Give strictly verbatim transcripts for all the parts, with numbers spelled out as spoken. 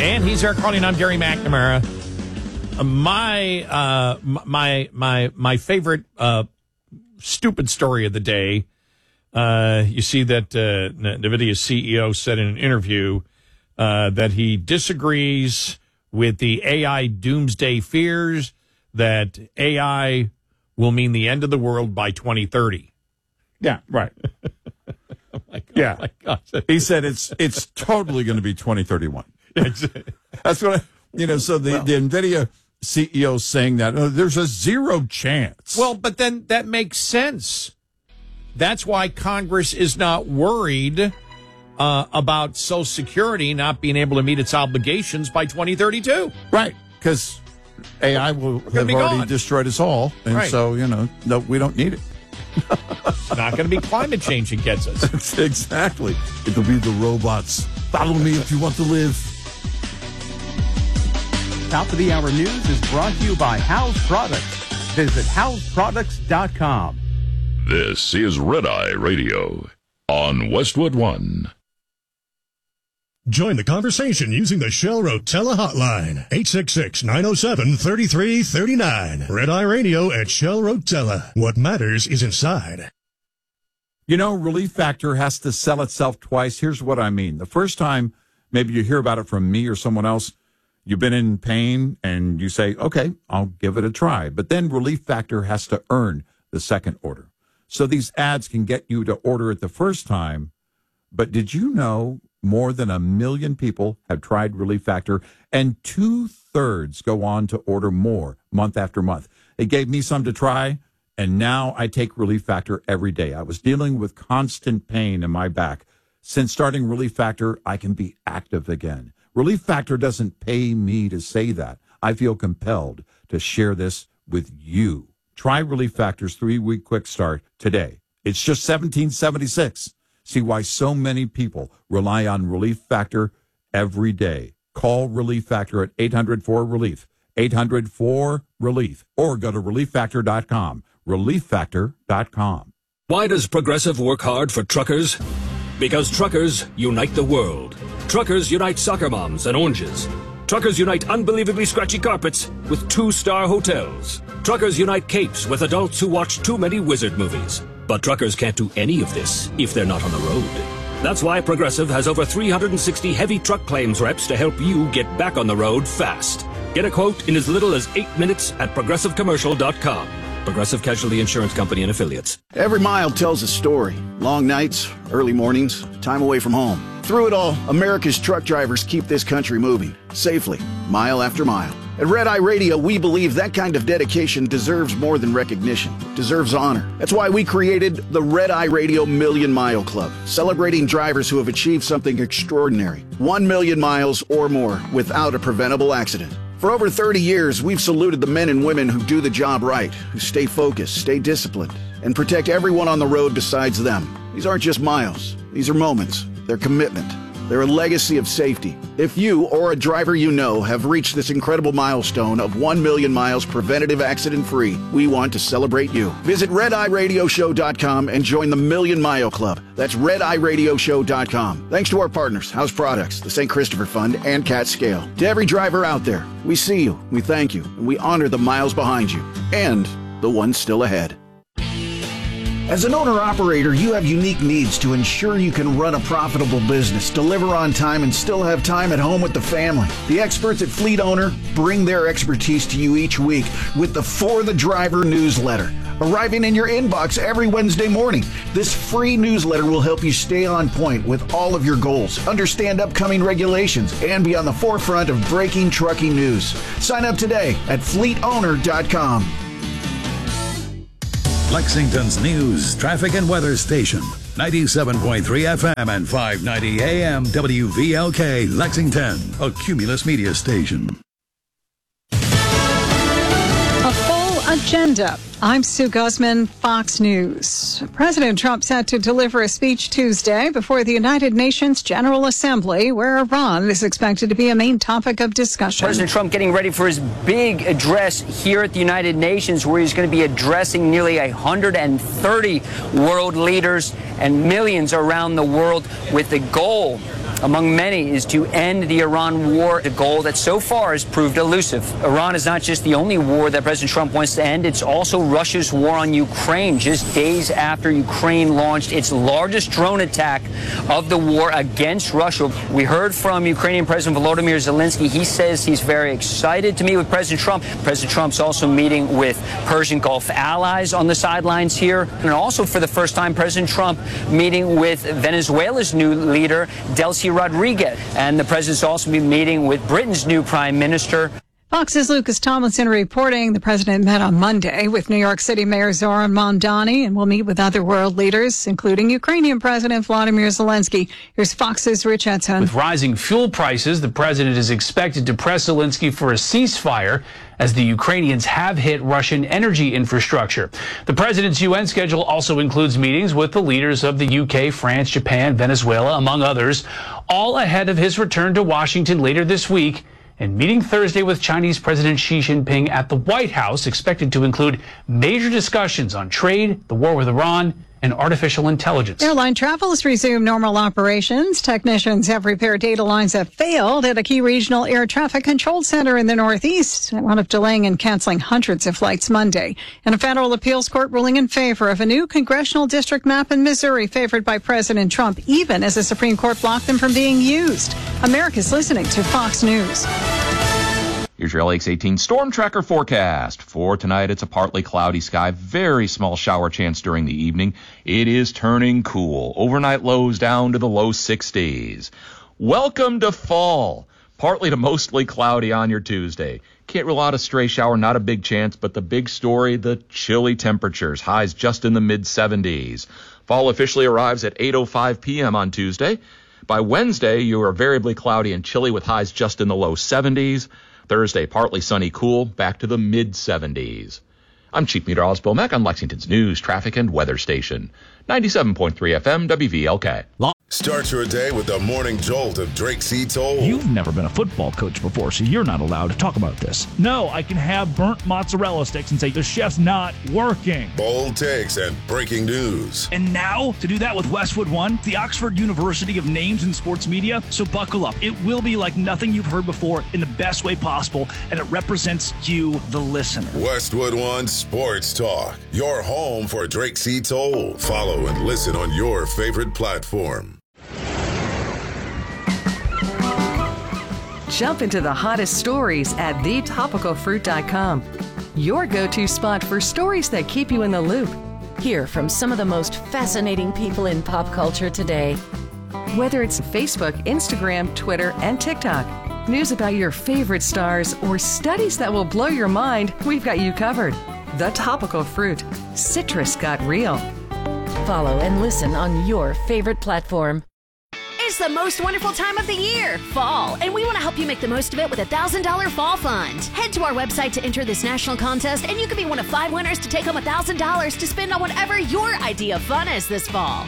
And he's Eric Carling. I'm Gary McNamara. Uh, my uh, my my my favorite uh, stupid story of the day. Uh, you see that uh, NVIDIA C E O said in an interview uh, that he disagrees with the A I doomsday fears that A I will mean the end of the world by twenty thirty. Yeah, right. Oh my God, yeah, oh my gosh. He said it's it's totally going to be twenty thirty-one. That's what I, you know. So the, well, the NVIDIA C E O saying that oh, there's a zero chance. Well, but then that makes sense. That's why Congress is not worried uh, about Social Security not being able to meet its obligations by twenty thirty-two. Right, because A I will have already gone. destroyed us all, and right. so you know, no, we don't need it. It's not going to be climate change that gets us. Exactly. It'll be the robots. Follow me if you want to live. Top of the Hour News is brought to you by House Products. Visit house products dot com. This is Red Eye Radio on Westwood One. Join the conversation using the Shell Rotella hotline, eight six six, nine oh seven, three three three nine. Red Eye Radio at Shell Rotella. What matters is inside. You know, Relief Factor has to sell itself twice. Here's what I mean. The first time, maybe you hear about it from me or someone else, you've been in pain and you say, okay, I'll give it a try. But then Relief Factor has to earn the second order. So these ads can get you to order it the first time. But did you know more than a million people have tried Relief Factor and two-thirds go on to order more month after month? It gave me some to try, and now I take Relief Factor every day. I was dealing with constant pain in my back. Since starting Relief Factor, I can be active again. Relief Factor doesn't pay me to say that. I feel compelled to share this with you. Try Relief Factor's three-week quick start today. It's just seventeen seventy-six. See why so many people rely on Relief Factor every day. Call Relief Factor at eight hundred four relief, eight hundred four relief, or go to relief factor dot com, relief factor dot com. Why does Progressive work hard for truckers? Because truckers unite the world. Truckers unite soccer moms and oranges. Truckers unite unbelievably scratchy carpets with two-star hotels. Truckers unite capes with adults who watch too many wizard movies. But truckers can't do any of this if they're not on the road. That's why Progressive has over three hundred sixty heavy truck claims reps to help you get back on the road fast. Get a quote in as little as eight minutes at progressive commercial dot com. Progressive Casualty Insurance Company and Affiliates. Every mile tells a story. Long nights, early mornings, time away from home. Through it all, America's truck drivers keep this country moving, safely, mile after mile. At Red Eye Radio, we believe that kind of dedication deserves more than recognition. It deserves honor. That's why we created the Red Eye Radio Million Mile Club, celebrating drivers who have achieved something extraordinary. One million miles or more without a preventable accident. For over thirty years, we've saluted the men and women who do the job right, who stay focused, stay disciplined, and protect everyone on the road besides them. These aren't just miles. These are moments. They're commitment. They're a legacy of safety. If you or a driver you know have reached this incredible milestone of one million miles preventative accident-free, we want to celebrate you. Visit red eye radio show dot com and join the Million Mile Club. That's red eye radio show dot com. Thanks to our partners, House Products, the Saint Christopher Fund, and Cat Scale. To every driver out there, we see you, we thank you, and we honor the miles behind you and the ones still ahead. As an owner-operator, you have unique needs to ensure you can run a profitable business, deliver on time, and still have time at home with the family. The experts at Fleet Owner bring their expertise to you each week with the For the Driver newsletter, arriving in your inbox every Wednesday morning. This free newsletter will help you stay on point with all of your goals, understand upcoming regulations, and be on the forefront of breaking trucking news. Sign up today at fleet owner dot com. Lexington's news, traffic, and weather station. ninety-seven point three F M and five ninety A M W V L K, Lexington, a Cumulus media station. A full agenda. I'm Sue Guzman, Fox News. President Trump set to deliver a speech Tuesday before the United Nations General Assembly, where Iran is expected to be a main topic of discussion. President Trump getting ready for his big address here at the United Nations, where he's going to be addressing nearly one hundred thirty world leaders and millions around the world with the goal among many, is to end the Iran war, a goal that so far has proved elusive. Iran is not just the only war that President Trump wants to end, it's also Russia's war on Ukraine, just days after Ukraine launched its largest drone attack of the war against Russia. We heard from Ukrainian President Volodymyr Zelensky. He says he's very excited to meet with President Trump. President Trump's also meeting with Persian Gulf allies on the sidelines here. And also for the first time, President Trump meeting with Venezuela's new leader, Delcy Rodriguez. And the president's also be meeting with Britain's new prime minister. Fox's Lucas Tomlinson reporting the president met on Monday with New York City Mayor Zoran Mamdani and will meet with other world leaders, including Ukrainian President Volodymyr Zelensky. Here's Fox's Rich Edson. With rising fuel prices, the president is expected to press Zelensky for a ceasefire as the Ukrainians have hit Russian energy infrastructure. The president's U N schedule also includes meetings with the leaders of the U K, France, Japan, Venezuela, among others, all ahead of his return to Washington later this week, and meeting Thursday with Chinese President Xi Jinping at the White House, expected to include major discussions on trade, the war with Iran, and artificial intelligence. Airline travel has resumed normal operations. Technicians have repaired data lines that failed at a key regional air traffic control center in the Northeast, wound up delaying and canceling hundreds of flights Monday. And a federal appeals court ruling in favor of a new congressional district map in Missouri favored by President Trump, even as the Supreme Court blocked them from being used. America's listening to Fox News. Here's your L X eighteen Storm Tracker forecast. For tonight, it's a partly cloudy sky, very small shower chance during the evening. It is turning cool. Overnight lows down to the low sixties. Welcome to fall. Partly to mostly cloudy on your Tuesday. Can't rule out a stray shower, not a big chance, but the big story, the chilly temperatures. Highs just in the mid seventies. Fall officially arrives at eight oh five p.m. on Tuesday. By Wednesday, you are variably cloudy and chilly with highs just in the low seventies. Thursday, partly sunny, cool, back to the mid seventies. I'm Chief Meteorologist Bill Mack on Lexington's News, Traffic, and Weather Station. ninety-seven point three F M, W V L K. Start your day with the morning jolt of Drake C. Toll. You've never been a football coach before, so you're not allowed to talk about this. No, I can have burnt mozzarella sticks and say, the chef's not working. Bold takes and breaking news. And now, to do that with Westwood One, the Oxford University of Names in Sports Media. So buckle up. It will be like nothing you've heard before in the best way possible, and it represents you, the listener. Westwood One Sports Talk, your home for Drake C. Toll. Follow and listen on your favorite platform. Jump into the hottest stories at the topical fruit dot com. Your go-to spot for stories that keep you in the loop. Hear from some of the most fascinating people in pop culture today. Whether it's Facebook, Instagram, Twitter, and TikTok, news about your favorite stars, or studies that will blow your mind, we've got you covered. The Topical Fruit. Citrus got real. Follow and listen on your favorite platform. It's the most wonderful time of the year, fall, and we want to help you make the most of it with a one thousand dollars Fall Fund. Head to our website to enter this national contest, and you could be one of five winners to take home one thousand dollars to spend on whatever your idea of fun is this fall.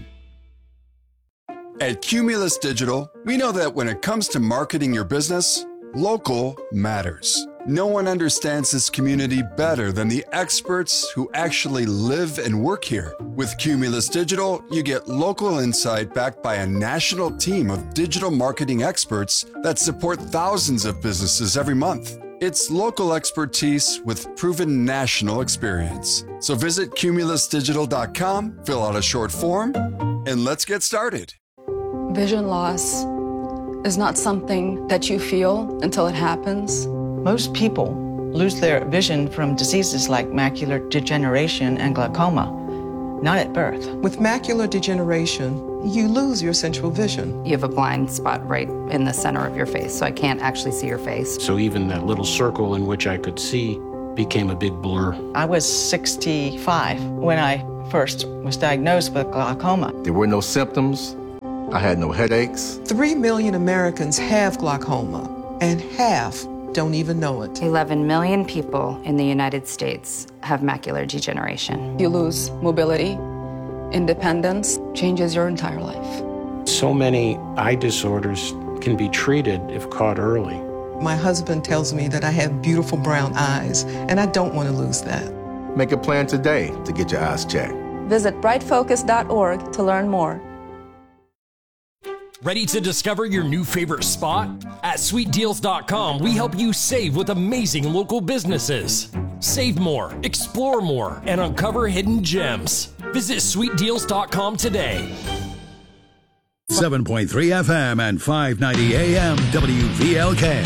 At Cumulus Digital, we know that when it comes to marketing your business, local matters. No one understands this community better than the experts who actually live and work here. With Cumulus Digital, you get local insight backed by a national team of digital marketing experts that support thousands of businesses every month. It's local expertise with proven national experience. So visit cumulus digital dot com, fill out a short form, and let's get started. Vision loss is not something that you feel until it happens. Most people lose their vision from diseases like macular degeneration and glaucoma, not at birth. With macular degeneration, you lose your central vision. You have a blind spot right in the center of your face, so I can't actually see your face. So even that little circle in which I could see became a big blur. I was sixty-five when I first was diagnosed with glaucoma. There were no symptoms. I had no headaches. Three million Americans have glaucoma, and half don't even know it. eleven million people in the United States have macular degeneration. You lose mobility, independence, changes your entire life. So many eye disorders can be treated if caught early. My husband tells me that I have beautiful brown eyes, and I don't want to lose that. Make a plan today to get your eyes checked. Visit bright focus dot org to learn more. Ready to discover your new favorite spot? At sweet deals dot com, we help you save with amazing local businesses. Save more, explore more, and uncover hidden gems. Visit sweet deals dot com today. seven point three F M and five ninety A M W V L K.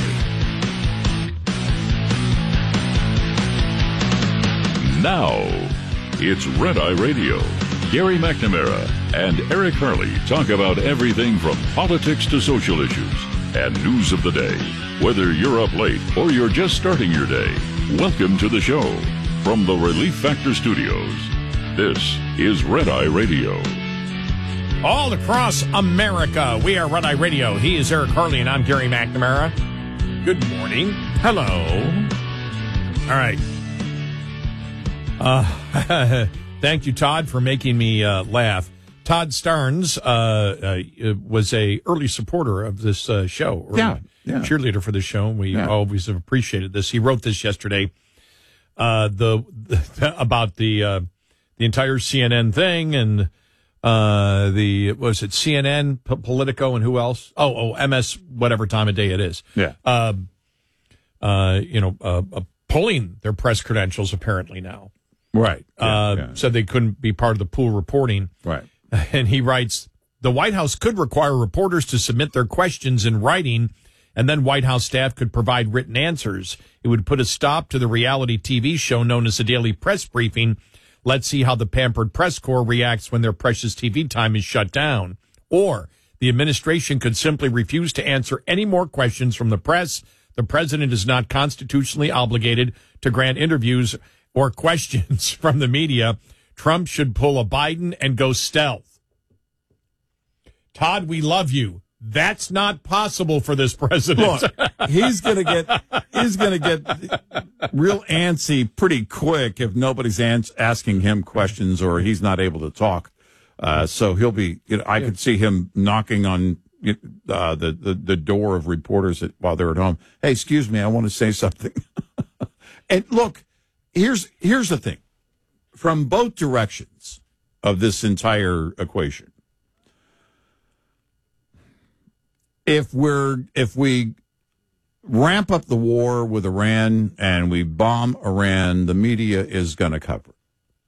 Now, it's Red Eye Radio. Gary McNamara and Eric Harley talk about everything from politics to social issues and news of the day. Whether you're up late or you're just starting your day, welcome to the show. From the Relief Factor Studios, this is Red Eye Radio. All across America, we are Red Eye Radio. He is Eric Harley, and I'm Gary McNamara. Good morning. Hello. All right. Uh, thank you, Todd, for making me uh, laugh. Todd Starnes uh, uh, was a early supporter of this uh, show. Yeah, yeah. Cheerleader for the show. We Yeah. always have appreciated this. He wrote this yesterday uh, the, the about the uh, the entire C N N thing and uh, the was it C N N, P- Politico, and who else? Oh, oh, M S, whatever time of day it is. Yeah. Uh, uh, you know, uh, uh, pulling their press credentials apparently now. Right. Yeah, uh, yeah. Said they couldn't be part of the pool reporting. Right. And he writes, the White House could require reporters to submit their questions in writing, and then White House staff could provide written answers. It would put a stop to the reality T V show known as the Daily Press Briefing. Let's see how the pampered press corps reacts when their precious T V time is shut down. Or the administration could simply refuse to answer any more questions from the press. The president is not constitutionally obligated to grant interviews or questions from the media. Trump should pull a Biden and go stealth. Todd, we love you. That's not possible for this president. Look, he's gonna get he's gonna get real antsy pretty quick if nobody's ans- asking him questions or he's not able to talk. Uh, so he'll be. You know, I could see him knocking on uh, the, the the door of reporters at, while they're at home. Hey, excuse me, I want to say something. And look, here's here's the thing. From both directions of this entire equation, if we're if we ramp up the war with Iran and we bomb Iran, the media is going to cover it.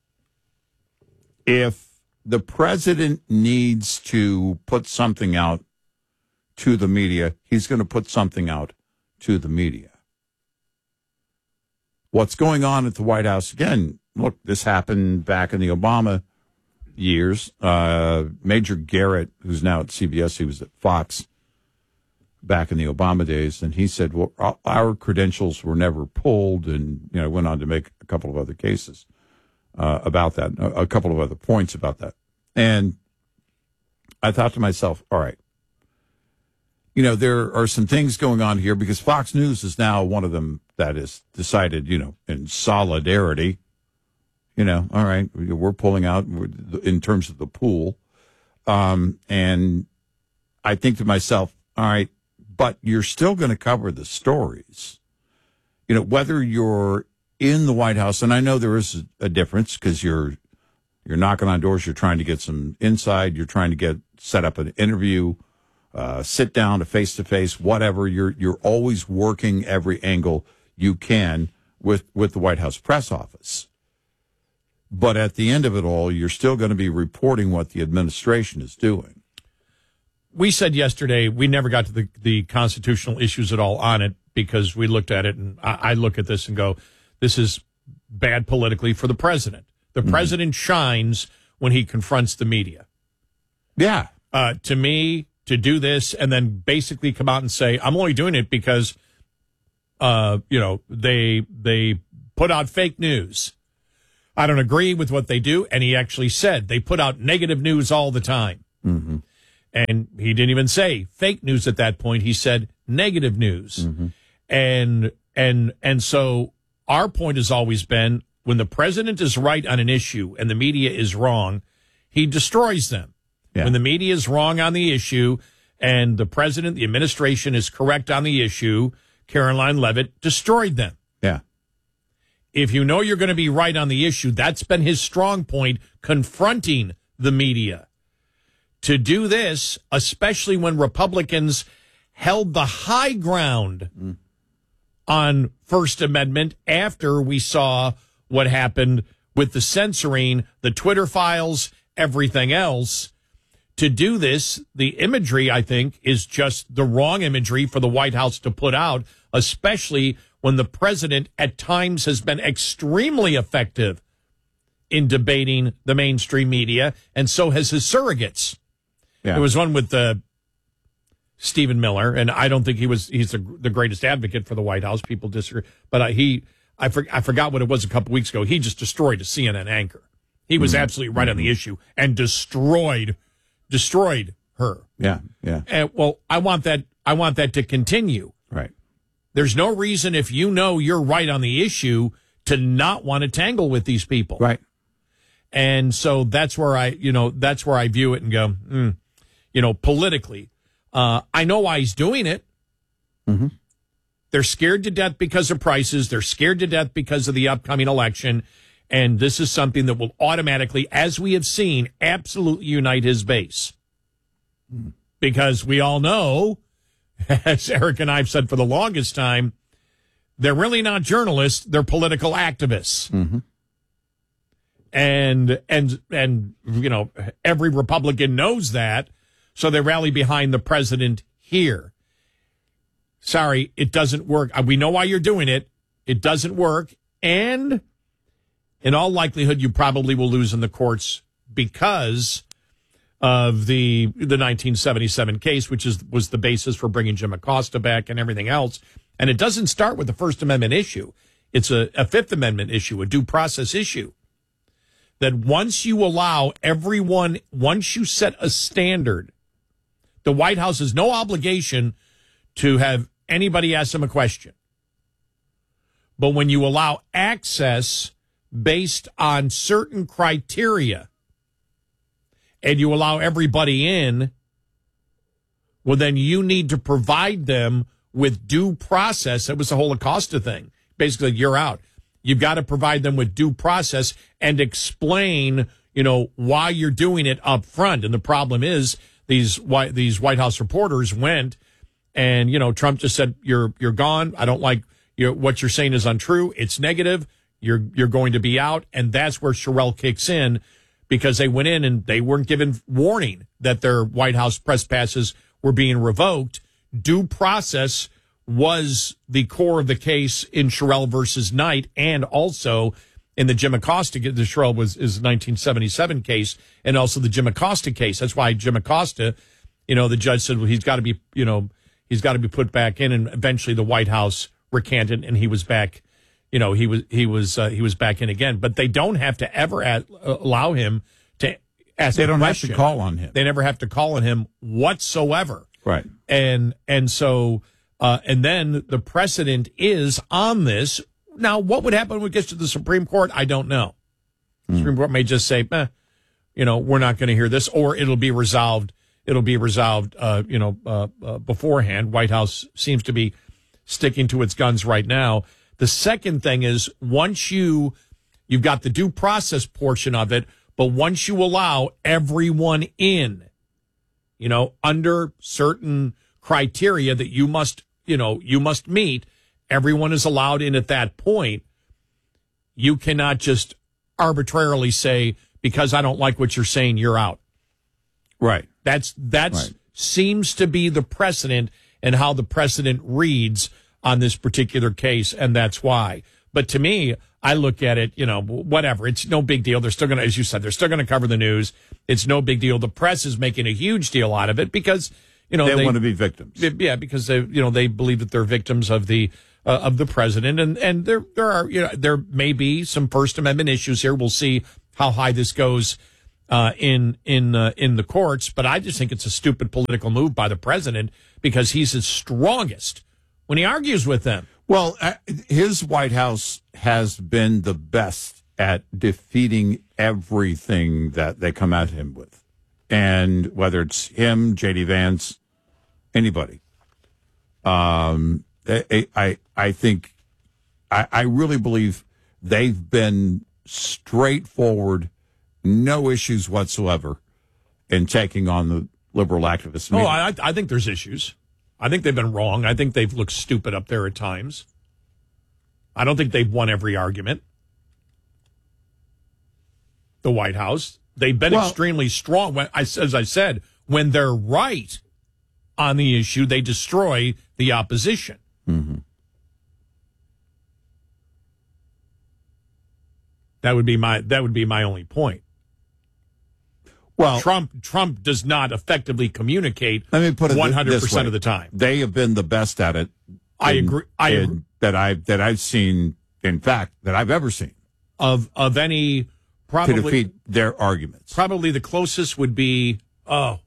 If the president needs to put something out to the media, he's going to put something out to the media. What's going on at the White House, again, look, this happened back in the Obama years. Uh, Major Garrett, who's now at C B S, he was at Fox back in the Obama days, and he said, well, our credentials were never pulled, and, you know, went on to make a couple of other cases uh, about that, a couple of other points about that. And I thought to myself, all right, you know, there are some things going on here because Fox News is now one of them that is decided, you know, in solidarity, you know, all right, we're pulling out in terms of the pool. Um, and I think to myself, all right, but you're still going to cover the stories, you know, whether you're in the White House. And I know there is a difference because you're, you're knocking on doors. You're trying to get some inside. You're trying to get set up an interview, uh, sit down, a face to face, whatever. You're, you're always working every angle you can with, with the White House press office. But at the end of it all, you're still going to be reporting what the administration is doing. We said yesterday we never got to the, the constitutional issues at all on it because we looked at it, and I, I look at this and go, this is bad politically for the president. The mm-hmm. president shines when he confronts the media. Yeah. Uh, to me, to do this and then basically come out and say, I'm only doing it because, uh, you know, they they put out fake news. I don't agree with what they do. And he actually said they put out negative news all the time. Mm-hmm. And he didn't even say fake news at that point. He said negative news. Mm-hmm. And and and so our point has always been when the president is right on an issue and the media is wrong, he destroys them. Yeah. When the media is wrong on the issue and the president, the administration is correct on the issue, Caroline Leavitt destroyed them. Yeah. If you know you're going to be right on the issue, that's been his strong point, confronting the media. to do this, especially when Republicans held the high ground mm. on First Amendment after we saw what happened with the censoring, the Twitter files, everything else. To do this, the imagery, I think, is just the wrong imagery for the White House to put out, especially when the president at times has been extremely effective in debating the mainstream media, and so has his surrogates. Yeah. There was one with uh, Stephen Miller, and I don't think he was he's the, the greatest advocate for the White House. People disagree. But uh, he, I, for, I forgot what it was a couple weeks ago. He just destroyed a C N N anchor. He was mm-hmm. absolutely right mm-hmm. on the issue and destroyed destroyed her. Yeah, yeah. And, well, I want that. I want that to continue. Right. There's no reason, if you know you're right on the issue, to not want to tangle with these people. Right. And so that's where I, you know, that's where I view it and go, mm, you know, politically. Uh, I know why he's doing it. Mm-hmm. They're scared to death because of prices. They're scared to death because of the upcoming election. And this is something that will automatically, as we have seen, absolutely unite his base. Mm. Because we all know, as Eric and I have said for the longest time, they're really not journalists. They're political activists. Mm-hmm. And, and, and, you know, every Republican knows that. So they rally behind the president here. Sorry, it doesn't work. We know why you're doing it. It doesn't work. And in all likelihood, you probably will lose in the courts because of the the nineteen seventy-seven case, which is was the basis for bringing Jim Acosta back and everything else. And it doesn't start with the First Amendment issue. It's a, a Fifth Amendment issue, a due process issue. That once you allow everyone, once you set a standard, the White House has no obligation to have anybody ask them a question. But when you allow access based on certain criteria and you allow everybody in, well, then you need to provide them with due process. That was the whole Acosta thing. Basically, you're out. You've got to provide them with due process and explain, you know, why you're doing it up front. And the problem is these white, these White House reporters went and, you know, Trump just said, you're, you're gone. I don't like your, what you're saying is untrue. It's negative. You're, you're going to be out. And that's where Sherrell kicks in because they went in and they weren't given warning that their White House press passes were being revoked. Due process was the core of the case in Sherrell versus Knight, and also in the Jim Acosta, the Sherrell was is nineteen seventy-seven case, and also the Jim Acosta case. That's why Jim Acosta, you know, the judge said, well, he's got to be, you know, he's got to be put back in, and eventually the White House recanted, and he was back, you know, he was he was uh, he was back in again. But they don't have to ever add, uh, allow him to ask. They don't a have question. to call on him. They never have to call on him whatsoever. Right. And and so. Uh, and then the precedent is on this. Now, what would happen when it gets to the Supreme Court? I don't know. The mm. Supreme Court may just say, eh, you know, we're not going to hear this, or it'll be resolved. It'll be resolved, uh, you know, uh, uh, beforehand. White House seems to be sticking to its guns right now. The second thing is once you, you've got the due process portion of it, but once you allow everyone in, you know, under certain criteria that you must, you know, you must meet, everyone is allowed in at that point. You cannot just arbitrarily say, because I don't like what you're saying, you're out. Right. That's, that's right. Seems to be the precedent and how the precedent reads on this particular case. And that's why. But to me, I look at it, you know, whatever. It's no big deal. They're still going to, as you said, they're still going to cover the news. It's no big deal. The press is making a huge deal out of it because, you know, they, they want to be victims. Yeah, because they, you know, they believe that they're victims of the uh, of the president, and and there there are, you know, there may be some First Amendment issues here. We'll see how high this goes uh, in in uh, in the courts. But I just think it's a stupid political move by the president because he's his strongest when he argues with them. Well, uh, his White House has been the best at defeating everything that they come at him with. And whether it's him, J D Vance, anybody, um, I, I, I think, I, I really believe they've been straightforward, no issues whatsoever. in taking on the liberal activist media. Oh, I, I think there's issues. I think they've been wrong. I think they've looked stupid up there at times. I don't think they've won every argument. The White House, they've been Well- extremely strong. When I, as I said, when they're right on the issue, they destroy the opposition. Mm-hmm. That would be my that would be my only point. Well, Trump Trump does not effectively communicate. Let me put it one hundred this percent way. of the time. They have been the best at it. I in- agree. I in- agree. that I that I've seen. In fact, that I've ever seen Of of any probably to defeat their arguments. Probably the closest would be oh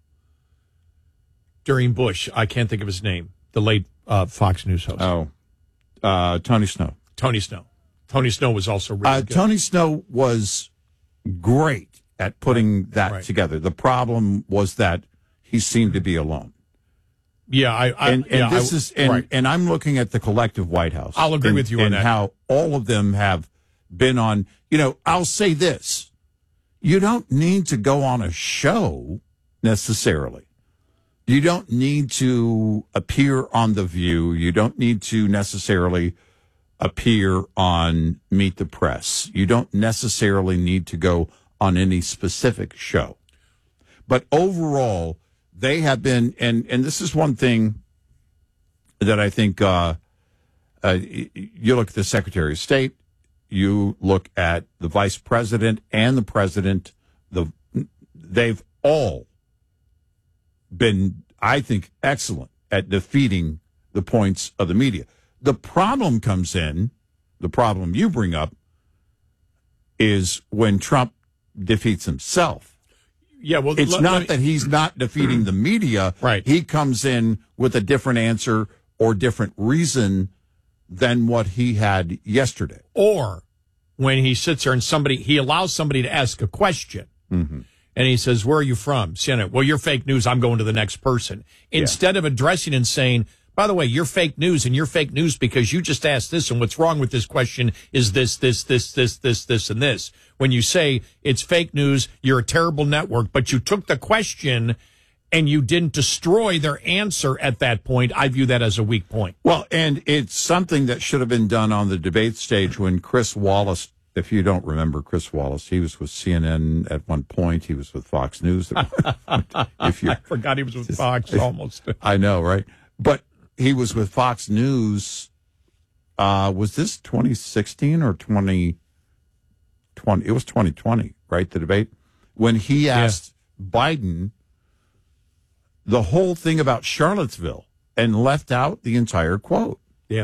during Bush. I can't think of his name. The late uh, Fox News host. Oh, uh, Tony Snow. Tony Snow. Tony Snow was also really Uh, good. Tony Snow was great at putting that Right. together. The problem was that he seemed to be alone. Yeah, I, I and, and yeah, this I- is and, right. and I'm looking at the collective White House. I'll agree and, with you on and that. how all of them have been on. You know, I'll say this: you don't need to go on a show necessarily. You don't need to appear on The View. You don't need to necessarily appear on Meet the Press. You don't necessarily need to go on any specific show. But overall, they have been, and, and this is one thing that I think uh, uh, you look at the Secretary of State, you look at the Vice President and the President, the they've all been, I think, excellent at defeating the points of the media. The problem comes in, the problem you bring up, is when Trump defeats himself. Yeah, well, It's let- not let me- that he's not defeating the media. Right. He comes in with a different answer or different reason than what he had yesterday. Or when he sits there and somebody he allows somebody to ask a question. Mm-hmm. And he says, "Where are you from?" C N N. Well, you're fake news. I'm going to the next person. Instead of addressing and saying, "By the way, you're fake news, and you're fake news because you just asked this, and what's wrong with this question is this, this, this, this, this, this, and this." When you say it's fake news, you're a terrible network, but you took the question and you didn't destroy their answer at that point, I view that as a weak point. Well, and it's something that should have been done on the debate stage when Chris Wallace, if you don't remember Chris Wallace, he was with C N N at one point. He was with Fox News. if you, I forgot he was with Fox almost. I know, right? But he was with Fox News. Uh, was this twenty sixteen or twenty twenty? It was twenty twenty, right? The debate when he asked Biden the whole thing about Charlottesville and left out the entire quote. Yeah.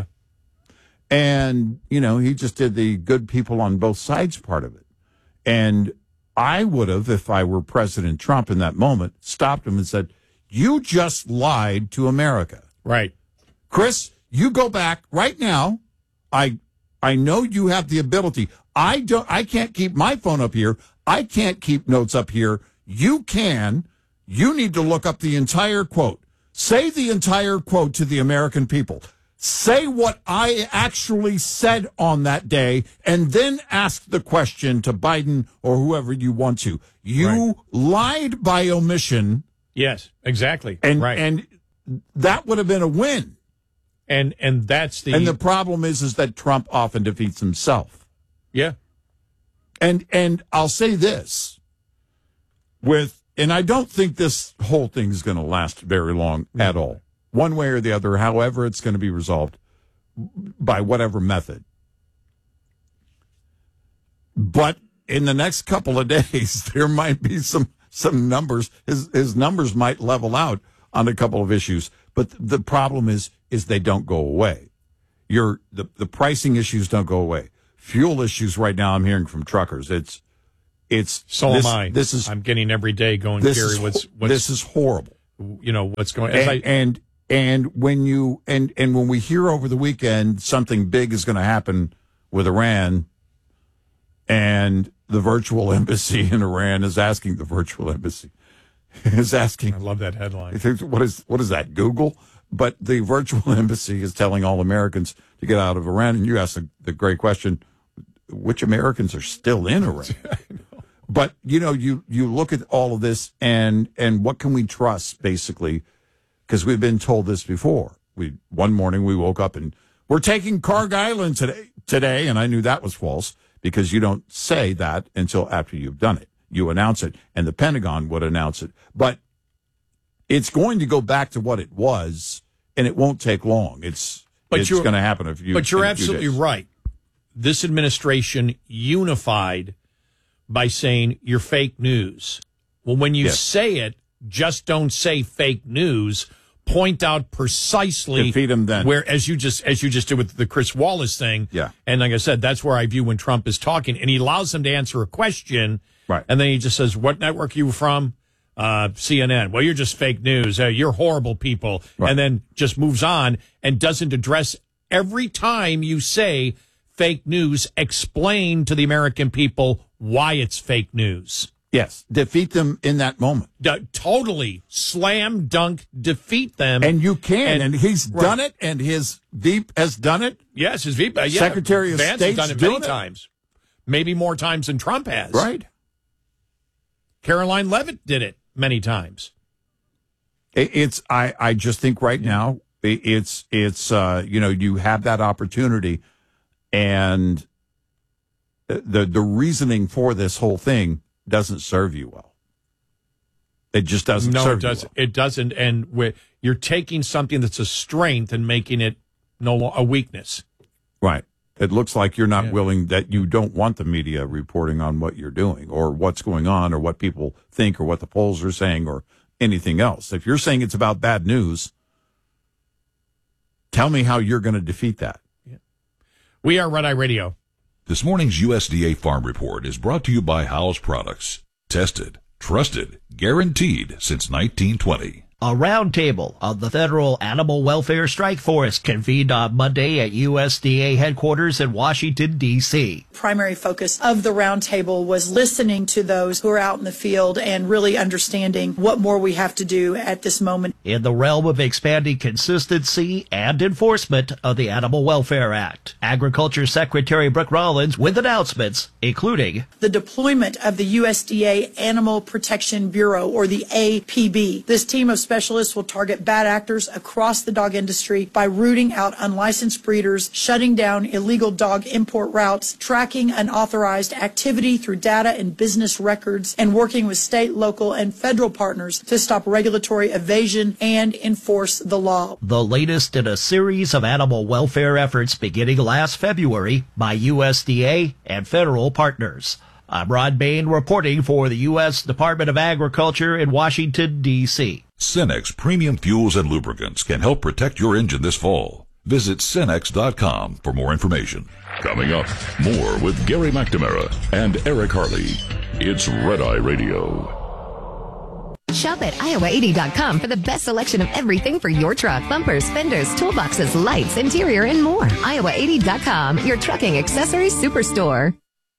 And, you know, he just did the good people on both sides part of it. And I would have, if I were President Trump in that moment, stopped him and said, "You just lied to America." Right. Chris, you go back right now. I I know you have the ability. I don't I can't keep my phone up here. I can't keep notes up here. You can. You need to look up the entire quote. Say the entire quote to the American people. Say what I actually said on that day, and then ask the question to Biden or whoever you want to. You Right. lied by omission. Yes, exactly. And, right. and that would have been a win. And and that's the And the problem is, is that Trump often defeats himself. yeah. And and I'll say this with, and I don't think this whole thing is going to last very long at all, one way or the other, however it's going to be resolved by whatever method. But in the next couple of days, there might be some some numbers. His his numbers might level out on a couple of issues. But the problem is is they don't go away. Your the, the pricing issues don't go away. Fuel issues right now, I'm hearing from truckers. It's it's So this, am I. This is I'm getting every day going, this Gary, is, what's, ho- what's this is horrible. you know, what's going as And, I, and and when you and and when we hear over the weekend something big is going to happen with Iran, and the virtual embassy in Iran is asking the virtual embassy is asking. I love that headline. What is what is that? Google. But the virtual embassy is telling all Americans to get out of Iran. And you asked the, the great question, which Americans are still in Iran? But, you know, you, you look at all of this and, and what can we trust, basically, because we've been told this before. We One morning we woke up and we're taking Kharg Island today, today, and I knew that was false because you don't say that until after you've done it. You announce it, and the Pentagon would announce it. But it's going to go back to what it was, and it won't take long. It's but it's going to happen if you. But you're in a few absolutely days. right. This administration unified by saying you're fake news. Well, when you Yes. say it, just don't say fake news. Point out precisely Defeat him then. where, as you just as you just did with the Chris Wallace thing. Yeah. And like I said, that's where I view when Trump is talking, and he allows them to answer a question. Right. And then he just says, "What network are you from?" Uh, C N N. Well, you're just fake news. Uh, you're horrible people. Right. And then just moves on and doesn't address every time you say fake news, explain to the American people why it's fake news. Yes, defeat them in that moment. D- totally slam dunk defeat them. And you can, and, and he's right. done it, and his Veep has done it. Yes, his Veep. Uh, yeah, Secretary of Vance State's has done it many doing it. times. Maybe more times than Trump has. Right. Caroline Leavitt did it many times. It, it's I, I just think right yeah. now it, it's it's uh, you know, you have that opportunity, and the the reasoning for this whole thing doesn't serve you well. It just doesn't no, serve it doesn't. you well. It doesn't. And we're, you're taking something that's a strength and making it no lo- a weakness. Right. It looks like you're not Yeah. willing, that you don't want the media reporting on what you're doing or what's going on or what people think or what the polls are saying or anything else. If you're saying it's about bad news, tell me how you're going to defeat that. Yeah. We are Red Eye Radio. This morning's U S D A Farm Report is brought to you by Howes Products. Tested, trusted, guaranteed since nineteen twenty. A roundtable of the Federal Animal Welfare Strike Force convened on Monday at U S D A headquarters in Washington, D C Primary focus of the roundtable was listening to those who are out in the field and really understanding what more we have to do at this moment. in the realm of expanding consistency and enforcement of the Animal Welfare Act. Agriculture Secretary Brooke Rollins with announcements, including The deployment of the U S D A Animal Protection Bureau, or the A P B. This team of specialists will target bad actors across the dog industry by rooting out unlicensed breeders, shutting down illegal dog import routes, tracking unauthorized activity through data and business records, and working with state, local, and federal partners to stop regulatory evasion and enforce the law. the latest in a series of animal welfare efforts beginning last February by U S D A and federal partners. I'm Rod Bain reporting for the U S Department of Agriculture in Washington, D C Cenex Premium Fuels and Lubricants can help protect your engine this fall. Visit Cenex dot com for more information. Coming up, more with Gary McNamara and Eric Harley. It's Red Eye Radio. Shop at Iowa eighty dot com for the best selection of everything for your truck. Bumpers, fenders, toolboxes, lights, interior, and more. Iowa eighty dot com, your trucking accessories superstore.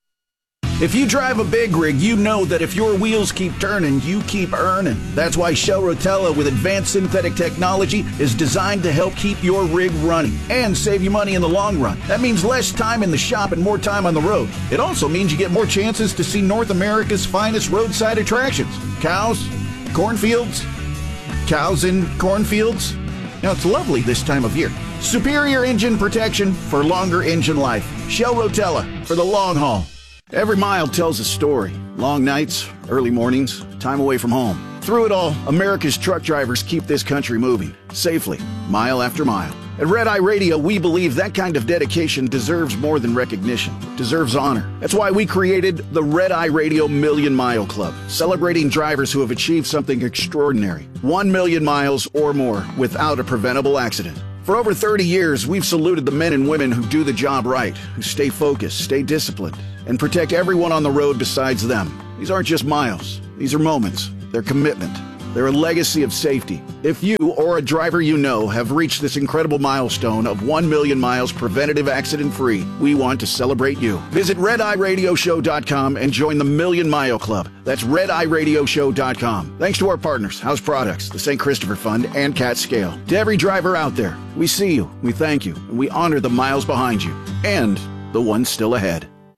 If you drive a big rig, you know that if your wheels keep turning, you keep earning. That's why Shell Rotella with advanced synthetic technology is designed to help keep your rig running and save you money in the long run. That means less time in the shop and more time on the road. It also means you get more chances to see North America's finest roadside attractions. Cows, cornfields, cows in cornfields. Now, it's lovely this time of year. Superior engine protection for longer engine life. Shell Rotella for the long haul. Every mile tells a story. Long nights, early mornings, time away from home. Through it all, America's truck drivers keep this country moving, safely, mile after mile. At Red Eye Radio, we believe that kind of dedication deserves more than recognition, deserves honor. That's why we created the Red Eye Radio Million Mile Club, celebrating drivers who have achieved something extraordinary. One million miles or more without a preventable accident. For over thirty years, we've saluted the men and women who do the job right, who stay focused, stay disciplined, and protect everyone on the road besides them. These aren't just miles. These are moments. They're commitment. They're a legacy of safety. If you or a driver you know have reached this incredible milestone of one million miles preventative accident-free, we want to celebrate you. Visit red eye radio show dot com and join the Million Mile Club. That's red eye radio show dot com. Thanks to our partners, House Products, the Saint Christopher Fund, and Cat Scale. To every driver out there, we see you, we thank you, and we honor the miles behind you and the ones still ahead.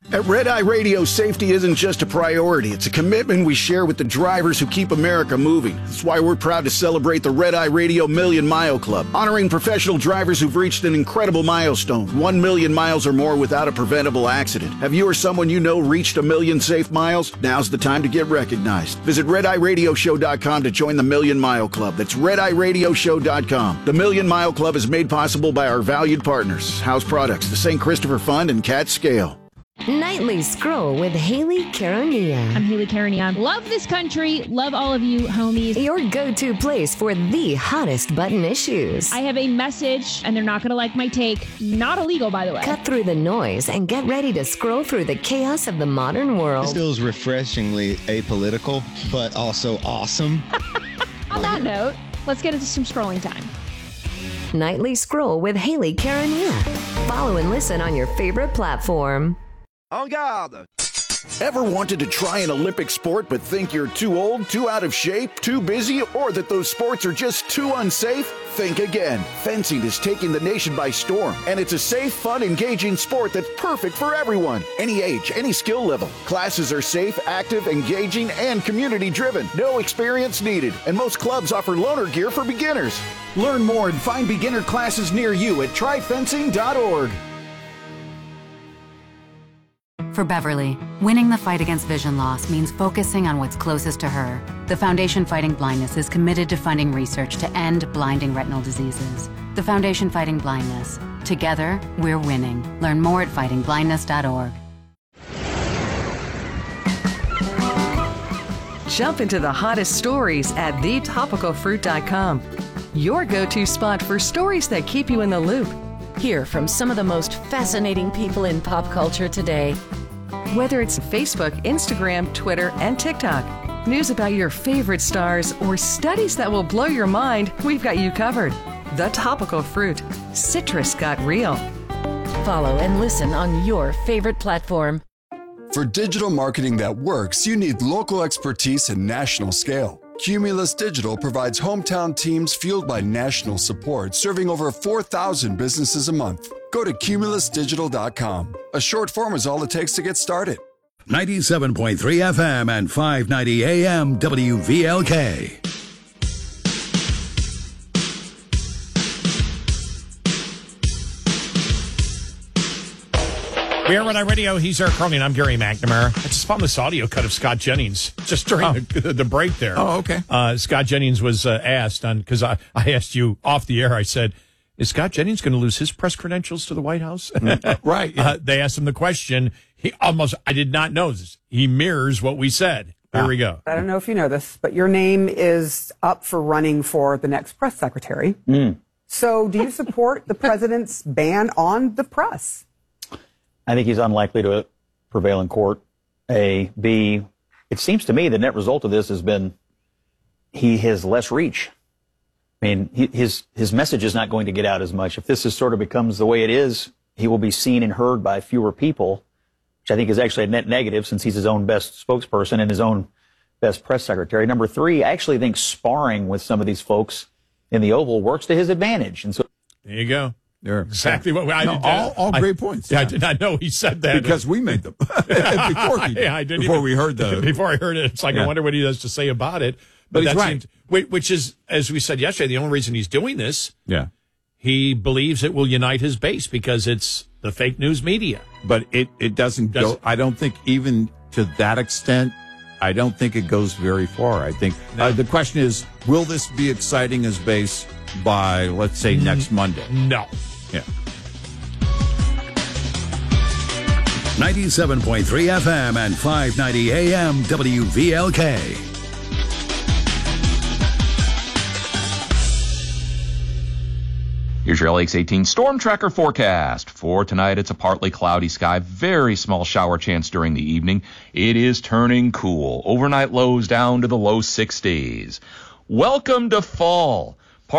At Red Eye Radio, safety isn't just a priority. It's a commitment we share with the drivers who keep America moving. That's why we're proud to celebrate the Red Eye Radio Million Mile Club, honoring professional drivers who've reached an incredible milestone, one million miles or more without a preventable accident. Have you or someone you know reached a million safe miles? Now's the time to get recognized. Visit red eye radio show dot com to join the Million Mile Club. That's red eye radio show dot com. The Million Mile Club is made possible by our valued partners, House Products, the Saint Christopher Fund, and Cat Scale. Nightly Scroll with Haley Caronia. I'm Haley Caronia. Love this country. Love all of you, homies. Your go-to place for the hottest button issues. I have a message, and they're not going to like my take. Not illegal, by the way. Cut through the noise and get ready to scroll through the chaos of the modern world. This feels refreshingly apolitical, but also awesome. On that note, let's get into some scrolling time. Nightly Scroll with Haley Caronia. Follow and listen on your favorite platform. En garde! Ever wanted to try an Olympic sport but think you're too old, too out of shape, too busy, or that those sports are just too unsafe? Think again. Fencing is taking the nation by storm, and it's a safe, fun, engaging sport that's perfect for everyone. Any age, any skill level. Classes are safe, active, engaging, and community-driven. No experience needed, and most clubs offer loaner gear for beginners. Learn more and find beginner classes near you at try fencing dot org. For Beverly, winning the fight against vision loss means focusing on what's closest to her. The Foundation Fighting Blindness is committed to funding research to end blinding retinal diseases. The Foundation Fighting Blindness. Together, we're winning. Learn more at fighting blindness dot org. Jump into the hottest stories at the topical fruit dot com. Your go-to spot for stories that keep you in the loop. Hear from some of the most fascinating people in pop culture today. Whether it's Facebook, Instagram, Twitter, and TikTok, news about your favorite stars, or studies that will blow your mind, we've got you covered. The Topical Fruit. Citrus got real. Follow and listen on your favorite platform. For digital marketing that works, you need local expertise and national scale. Cumulus Digital provides hometown teams fueled by national support, serving over four thousand businesses a month. Go to cumulus digital dot com. A short form is all it takes to get started. ninety-seven point three F M and five ninety A M W V L K. We are Red Eye Radio. He's Eric Carly, and I'm Gary McNamara. I just found this audio cut of Scott Jennings just during oh. the, the break there. Oh, okay. Uh, Scott Jennings was uh, asked, on because I, I asked you off the air, I said, is Scott Jennings going to lose his press credentials to the White House? Right. Yeah. Uh, they asked him the question. He almost, I did not know this. He mirrors what we said. Here we go. I don't know if you know this, but your name is up for running for the next press secretary. Mm. So do you support the president's ban on the press? I think he's unlikely to prevail in court. A. B. It seems to me the net result of this has been he has less reach. I mean, he, his his message is not going to get out as much. If this is sort of becomes the way it is, he will be seen and heard by fewer people, which I think is actually a net negative since he's his own best spokesperson and his own best press secretary. Number three, I actually think sparring with some of these folks in the Oval works to his advantage. And so there you go. They're exactly what I no, did. All, all I, great points. Yeah, Yeah. I did not know he said that because we made them before he did. Yeah, I didn't before even, we heard the before I heard it. It's like yeah. I wonder what he has to say about it. But, but he's that right. seems, which is, as we said yesterday, the only reason he's doing this. Yeah, he believes it will unite his base because it's the fake news media. But it it doesn't Does go. it? I don't think even to that extent. I don't think it goes very far. I think no. uh, the question is, will this be exciting as base by, let's say, next Monday? No. Yeah. ninety-seven point three F M and five ninety A M W V L K. Here's your L X eighteen Storm Tracker forecast. For tonight, it's a partly cloudy sky, very small shower chance during the evening. It is turning cool. Overnight lows down to the low sixties. Welcome to fall.